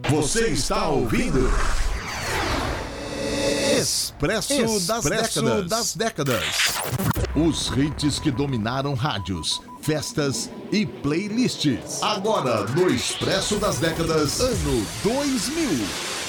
Você está ouvindo Expresso das Décadas. Os hits que dominaram rádios, festas e playlists. Agora no Expresso das Décadas, ano 2000.